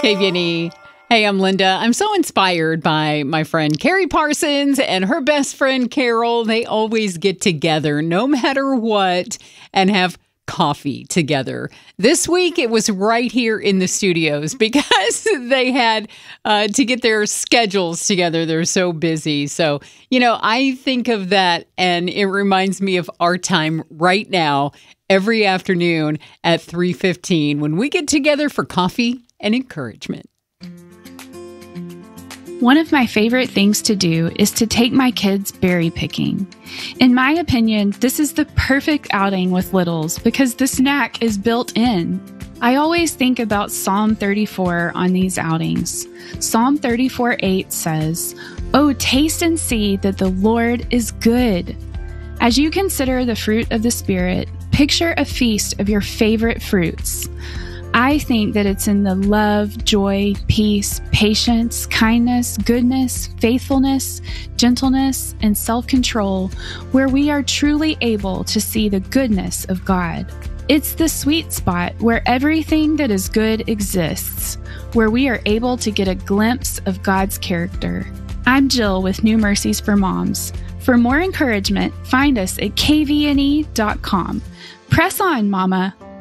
Hey, Vinny. Hey, I'm Linda. I'm so inspired by my friend Carrie Parsons and her best friend Carol. They always get together no matter what and have coffee together. This week, it was right here in the studios because they had to get their schedules together. They're so busy. So, I think of that and it reminds me of our time right now, every afternoon at 3:15 when we get together for coffee and encouragement. One of my favorite things to do is to take my kids berry picking. In my opinion, this is the perfect outing with littles because the snack is built in. I always think about Psalm 34 on these outings. Psalm 34:8 says, "Oh, taste and see that the Lord is good." As you consider the fruit of the Spirit, picture a feast of your favorite fruits. I think that it's in the love, joy, peace, patience, kindness, goodness, faithfulness, gentleness, and self-control where we are truly able to see the goodness of God. It's the sweet spot where everything that is good exists, where we are able to get a glimpse of God's character. I'm Jill with New Mercies for Moms. For more encouragement, find us at kvne.com. Press on, Mama.